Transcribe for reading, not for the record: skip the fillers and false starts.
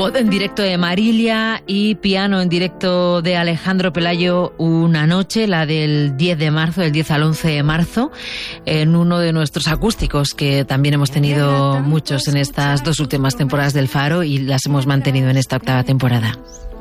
Voz en directo de Marilia y piano en directo de Alejandro Pelayo una noche, la del 10 de marzo, del 10 al 11 de marzo, en uno de nuestros acústicos, que también hemos tenido muchos en estas 2 últimas temporadas del Faro y las hemos mantenido en esta 8ª temporada.